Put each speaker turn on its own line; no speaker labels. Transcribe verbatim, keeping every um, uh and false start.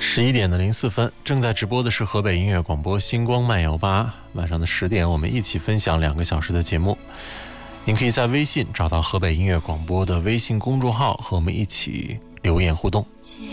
十一点的零四分，正在直播的是河北音乐广播星光漫游吧。晚上的十点，我们一起分享两个小时的节目。您可以在微信找到河北音乐广播的微信公众号，和我们一起留言互动。